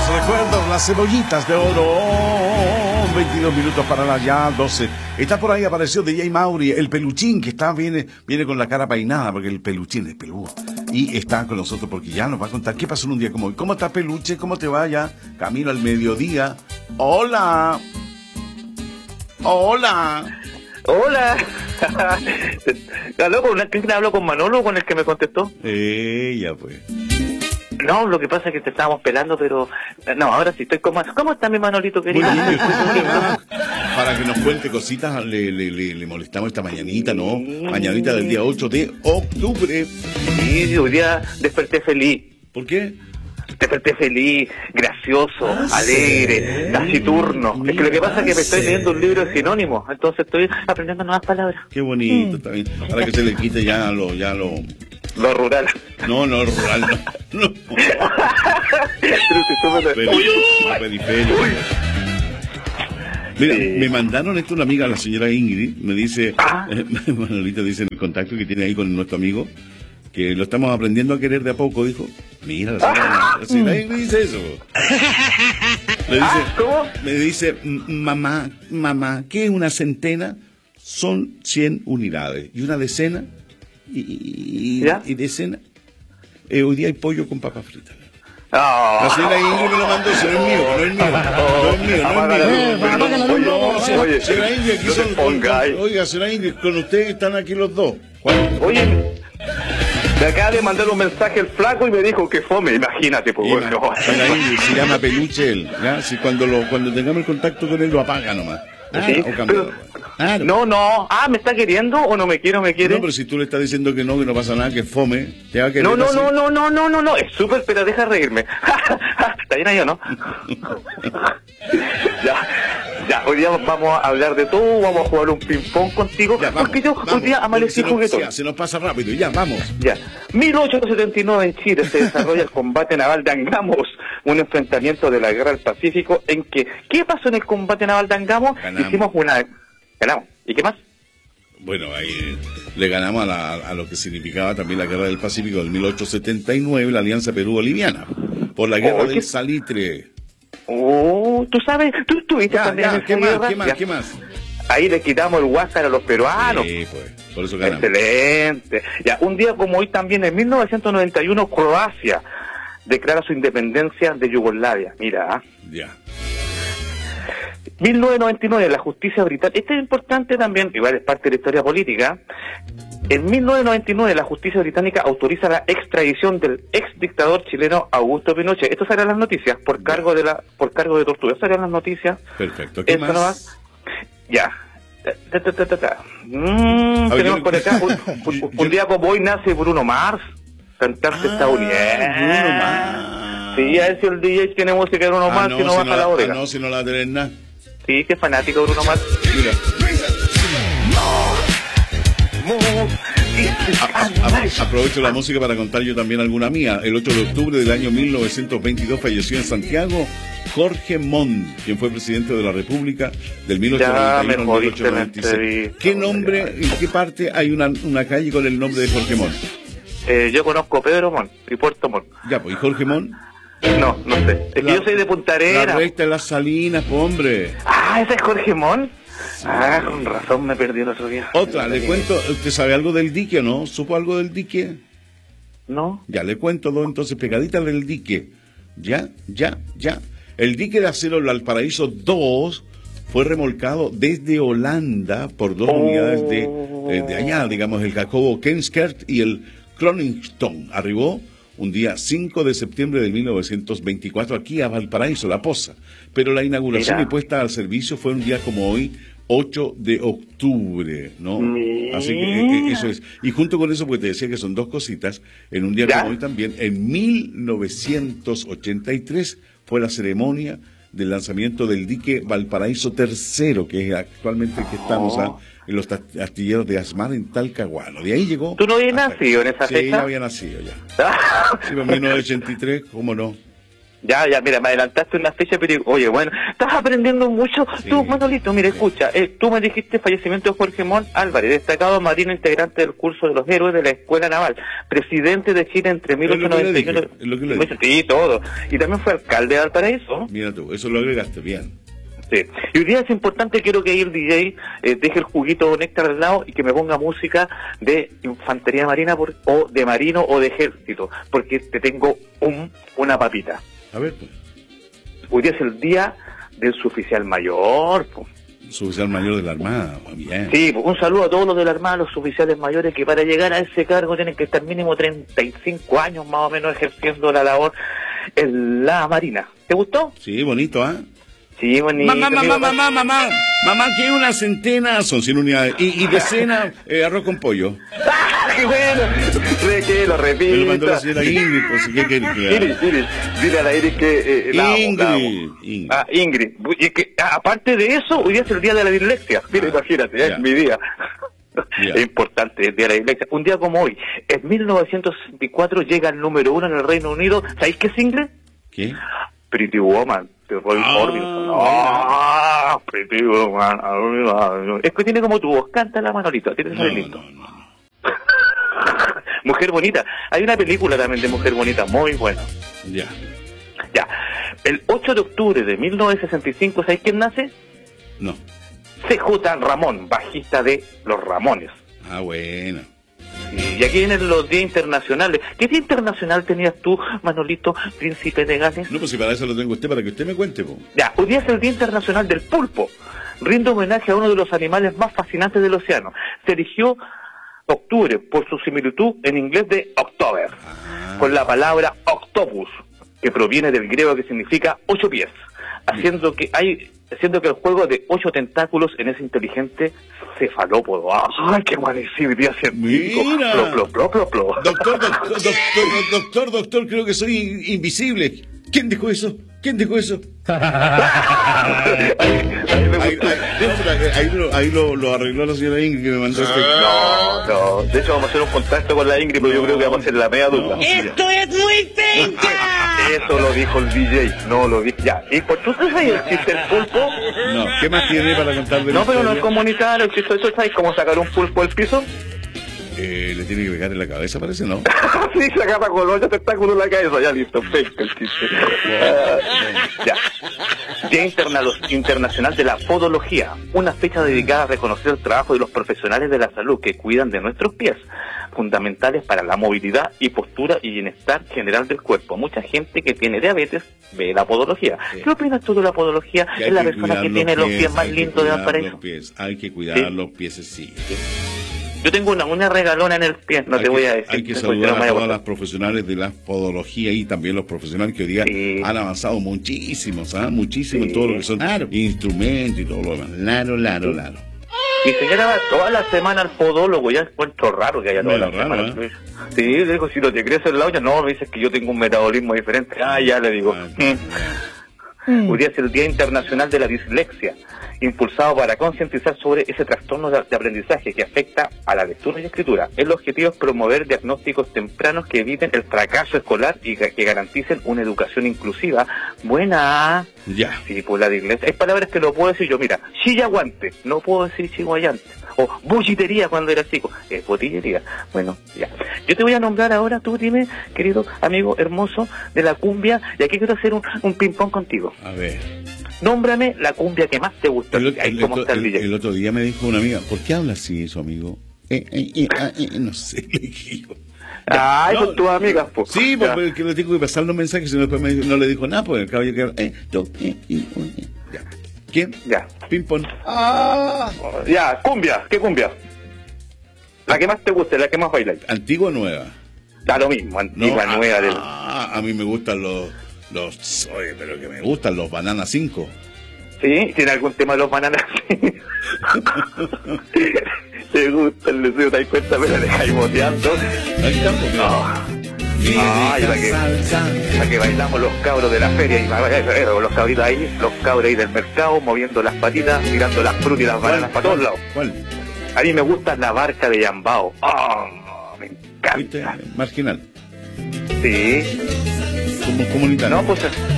recuerdos, las cebollitas de oro. 22 minutos para las ya 12. Está por ahí, apareció DJ Mauri, el peluchín, que viene con la cara peinada, porque el peluchín es peludo. Y está con nosotros porque ya nos va a contar qué pasó en un día como hoy. ¿Cómo está, peluche? ¿Cómo te va ya? Camino al mediodía. Hola. Hola. Hola. ¿Quién habló con Manolo, con el que me contestó? Ya pues. No, lo que pasa es que te estábamos pelando, pero... No, ahora sí estoy con más. ¿Cómo está mi Manolito querido? Muy bien, ¿cómo le va? Para que nos cuente cositas, le molestamos esta mañanita, ¿no? Mañanita del día 8 de octubre. Sí, hoy día desperté feliz. ¿Por qué? Desperté feliz, gracioso, alegre, taciturno. Es que lo que pasa es que me estoy leyendo un libro de sinónimos, entonces estoy aprendiendo nuevas palabras. Qué bonito, está bien. Para que se le quite ya lo rural. No, rural, no. Pero si tú La periferia. Mira, me mandaron esto una amiga, la señora Ingrid, me dice, Manolita dice en el contacto que tiene ahí con nuestro amigo, que lo estamos aprendiendo a querer de a poco, dijo. Mira, la señora Ingrid dice eso. ¿Cómo? Me dice, mamá, ¿qué es una centena? Son 100 unidades. ¿Y una decena? Y decena. Hoy día hay pollo con papas fritas. La señora Ingrid me lo mandó, eso no es mío. Oye, señora Ingrid, aquí son... Oiga, señora Ingrid, con ustedes están aquí los dos. Oye, me acaba de mandar un mensaje el flaco y me dijo que fome, imagínate, pues bueno. Señora Ingrid, se llama Peluche él, ¿ya? Si cuando tengamos el contacto con él lo apaga nomás. ¿Sí? No. ¿Me está queriendo o no me quiere? No, pero si tú le estás diciendo que no pasa nada, que fome, te va a querer. No, es súper, pero deja reírme. ¿Está bien ahí o no? Ya, hoy día vamos a hablar de todo, vamos a jugar un ping-pong contigo, ya, porque yo hoy día amanecí juguetón. Se nos pasa rápido, ya, vamos. Ya, 1879 en Chile se desarrolla el combate naval de Angamos, un enfrentamiento de la guerra del Pacífico en que, ¿qué pasó en el combate naval de Angamos? Ganamos. ¿Y qué más? Bueno, ahí le ganamos a lo que significaba también la guerra del Pacífico del 1879, la Alianza Perú-Boliviana, por la guerra del Salitre. Tú sabes, tú estuviste también en esa guerra. ¿Qué más? Ahí le quitamos el Huáscar a los peruanos. Sí, pues, por eso ganamos. Excelente. Ya, un día como hoy también, en 1991, Croacia declara su independencia de Yugoslavia. Mira. Ya. 1999, la justicia británica. Este es importante también, igual es parte de la historia política. En 1999, la justicia británica autoriza la extradición del ex dictador chileno Augusto Pinochet. Esto sale en las noticias por cargo de tortura. Sale en las noticias. Perfecto. ¿Qué más? Ya. Tenemos por acá un día como hoy nace Bruno Mars, cantante estadounidense. Bruno Mars. Sí, a ver si el DJ tiene música de Bruno Mars y no baja la oreja. No, si no la tenés nada. Sí, que fanático de Bruno Mars. Mira. Aprovecho la música para contar yo también alguna mía. El 8 de octubre del año 1922 falleció en Santiago Jorge Montt, quien fue presidente de la República del 1891 al 1896. ¿Qué nombre, en qué parte hay una calle con el nombre de Jorge Montt? Yo conozco Pedro Montt y Puerto Montt. Ya, pues, ¿y Jorge Montt? No sé. Es que yo soy de Punta Arenas. La recta de las Salinas, hombre. ¿Ese es Jorge Montt? Sí. Con razón me perdí el otro día. Otra, le cuento, ¿usted sabe algo del dique o no? ¿Supo algo del dique? No. Ya, le cuento dos, entonces, pegaditas del dique. Ya. El dique de acero del Valparaíso 2 fue remolcado desde Holanda por dos unidades de allá, digamos, el Jacobo Kenskert y el Kroningston. Arribó un día 5 de septiembre de 1924 aquí a Valparaíso, La Poza. Pero la inauguración y puesta al servicio fue un día como hoy, 8 de octubre, ¿no? Así que eso es. Y junto con eso, pues te decía que son dos cositas. En un día como hoy también, en 1983 fue la ceremonia del lanzamiento del dique Valparaíso III, que es actualmente el que estamos en los astilleros de Asmar en Talcahuano. De ahí llegó... ¿Tú no habías nacido en esa fecha? Sí, ya había nacido ya. Sí, en 1983, ¿cómo no? Ya, mira, me adelantaste una fecha, pero oye, bueno, estás aprendiendo mucho. Sí. Tú, Manolito, mira, escucha, tú me dijiste fallecimiento de Jorge Montt Álvarez, destacado marino integrante del curso de los héroes de la Escuela Naval, presidente de Chile entre 1891 y todo. Y también fue alcalde de Valparaíso. Mira tú, eso lo agregaste bien. Sí. Y hoy día es importante, quiero que ahí el DJ deje el juguito néctar al lado y que me ponga música de infantería marina o de marino o de ejército, porque te tengo una papita. A ver, pues. Hoy día es el día del suboficial mayor, pues. Suboficial mayor de la Armada, bien. Sí, pues, un saludo a todos los de la Armada, los suboficiales mayores, que para llegar a ese cargo tienen que estar mínimo 35 años más o menos ejerciendo la labor en la Marina. ¿Te gustó? Sí, bonito, ¿ah? Sí, bonito. Mamá, que una centena son 100 unidades y decena arroz con pollo. ¡Ah, qué bueno! Que lo repita. Me lo mandó la señora Ingrid, pues, ¿qué quiere que Iris, dile a la Iris que... Ingrid. Ah, Ingrid. Y que, aparte de eso, hoy día es el día de la dislexia. Mira, imagínate, es mi día. Es importante el día de la dislexia. Un día como hoy, en 1964 llega el número 1 en el Reino Unido. ¿Sabéis qué es inglés? ¿Qué? Pretty Woman, de Roy Orbison. Pretty Woman. Es que tiene como tu voz. Cántala, Manolito. Tienes que salir listo. No. Mujer Bonita. Hay una película también de Mujer Bonita muy buena. Ya. El 8 de octubre de 1965, ¿sabes quién nace? No. CJ Ramón, bajista de Los Ramones. Ah, bueno. Y aquí vienen los días internacionales. ¿Qué día internacional tenías tú, Manolito, príncipe de Gales? No, pues si para eso lo tengo usted, para que usted me cuente, po. Ya, hoy día es el Día Internacional del Pulpo. Rinde homenaje a uno de los animales más fascinantes del océano. Se eligió octubre por su similitud en inglés de October, con la palabra octopus, que proviene del griego que significa 8 pies, haciendo que el juego de 8 tentáculos en ese inteligente cefalópodo. ¡Ay, qué buenísimo día científico! Mira. Plo. Doctor, creo que soy invisible. ¿Quién dijo eso? Ahí lo arregló la señora Ingrid que me mandó este. No. De hecho, vamos a hacer un contacto con la Ingrid, pero yo creo que vamos a hacer la media dupla. ¡Esto es muy penca! Eso lo dijo el DJ, no lo dije. Ya. ¿Y por tú sabes el chiste del pulpo? No. ¿Qué más tiene para contar de No, pero no es comunitario. El chiste, ¿eso sabes cómo sacar un pulpo del piso? Le tiene que pegar en la cabeza, parece, ¿no? Sí, se agarra con 8 tentáculos en la cabeza. Ya listo, pesca el chiste. Ya. Día Internacional de la Podología. Una fecha dedicada a reconocer el trabajo de los profesionales de la salud que cuidan de nuestros pies, fundamentales para la movilidad y postura y bienestar general del cuerpo. Mucha gente que tiene diabetes ve la podología. Sí. ¿Qué opinas tú de la podología? Es la persona que tiene los pies más lindos de Valparaíso. Hay que cuidar los pies, sí. Yo tengo una regalona en el pie, no te voy a decir. Hay que saludar a todas las profesionales de la podología y también los profesionales que hoy día han avanzado muchísimo, ¿sabes? Muchísimo en todo lo que son instrumentos y todo lo demás. Claro. Mi señora va toda la semana al podólogo, ya encuentro raro que haya toda la semana. Sí, le digo, si no te crees en la olla, no, me dices que yo tengo un metabolismo diferente. Ya le digo. Hoy día es el Día Internacional de la Dislexia, impulsado para concientizar sobre ese trastorno de aprendizaje que afecta a la lectura y escritura. El objetivo es promover diagnósticos tempranos que eviten el fracaso escolar y que garanticen una educación inclusiva. Buena. Ya. Sí, pues la dislexia. Hay palabras que lo puedo decir yo, mira, chillaguante, no puedo decir chiguayante. O bullitería cuando era chico, es botillería. Bueno, ya. Yo te voy a nombrar ahora, tú dime, querido amigo hermoso de la cumbia, y aquí quiero hacer un ping-pong contigo. A ver. Nómbrame la cumbia que más te gusta. El otro día me dijo una amiga, ¿por qué hablas así eso, amigo? No sé, le dije yo. Son tus amigas, pues. Sí, porque le tengo que pasar los mensajes, y después no le dijo nada, porque el caballero que... Ya. ¿Quién? Ya. Ping-pong. Ya, cumbia. ¿Qué cumbia? La que más te guste, la que más bailas. ¿Antigua o nueva? Da lo mismo, antigua, nueva. A mí me gustan pero que me gustan los Banana 5. ¿Sí? ¿Tiene algún tema de los Bananas 5? ¿Te gusta el deseo? ¿Te das cuenta? Me la dejáis boteando. Ahí está, pues. La que bailamos los cabros de la feria y los cabritos ahí, los cabros ahí del mercado, moviendo las patitas, tirando las frutas y las bananas para todos lados. ¿Cuál? A mí me gusta la barca de Yambao. Me encanta. ¿Viste? Marginal. Sí. Como comunitario. No, pues